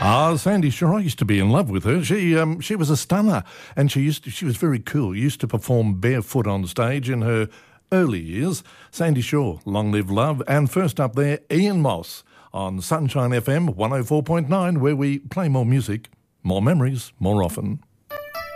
Sandy Shaw, I used to be in love with her. She was a stunner, and she was very cool. Used to perform barefoot on stage in her early years. Sandy Shaw, Long Live Love. And first up there, Ian Moss on Sunshine FM 104.9, where we play more music, more memories, more often.